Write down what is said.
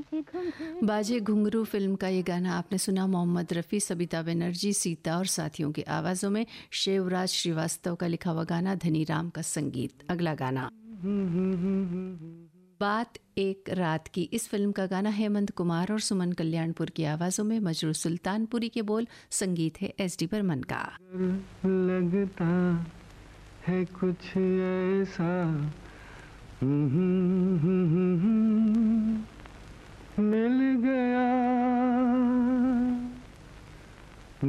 बाजे घुंघरू फिल्म का ये गाना आपने सुना। मोहम्मद रफ़ी, सबिता बनर्जी, सीता और साथियों की आवाज़ों में शिवराज श्रीवास्तव का लिखा हुआ गाना, धनी राम का संगीत। अगला गाना बात एक रात की। इस फिल्म का गाना हेमंत कुमार और सुमन कल्याणपुर की आवाज़ों में, मजरू सुल्तानपुरी के बोल, संगीत है एस.डी. बर्मन का। लगता है कुछ ऐसा